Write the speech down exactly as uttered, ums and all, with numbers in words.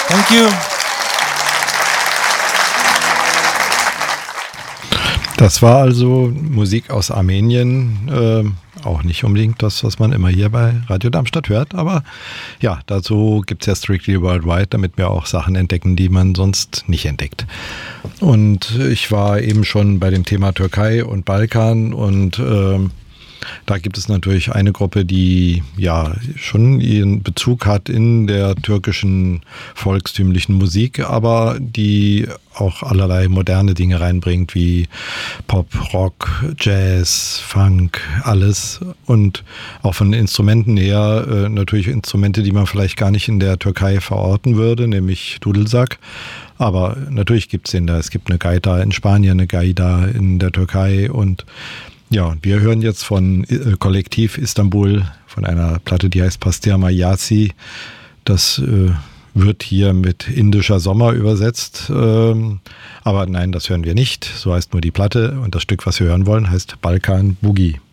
Thank you. Das war also Musik aus Armenien, äh, auch nicht unbedingt das, was man immer hier bei Radio Darmstadt hört, aber ja, dazu gibt es ja Strictly Worldwide, damit wir auch Sachen entdecken, die man sonst nicht entdeckt. Und ich war eben schon bei dem Thema Türkei und Balkan und äh, da gibt es natürlich eine Gruppe, die ja schon ihren Bezug hat in der türkischen volkstümlichen Musik, aber die auch allerlei moderne Dinge reinbringt, wie Pop, Rock, Jazz, Funk, alles. Und auch von den Instrumenten her äh, natürlich Instrumente, die man vielleicht gar nicht in der Türkei verorten würde, nämlich Dudelsack. Aber natürlich gibt es den da. Es gibt eine Gaita in Spanien, eine Gaida in der Türkei und ja, wir hören jetzt von äh, Kollektiv Istanbul, von einer Platte, die heißt Pastirma Yasi. Das äh, wird hier mit indischer Sommer übersetzt. Ähm, aber nein, das hören wir nicht. So heißt nur die Platte. Und das Stück, was wir hören wollen, heißt Balkan Boogie.